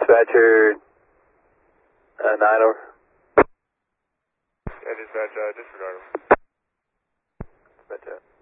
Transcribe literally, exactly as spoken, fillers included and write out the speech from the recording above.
Dispatcher, uh, nine over. Yeah, dispatch, uh, disregard. Dispatcher.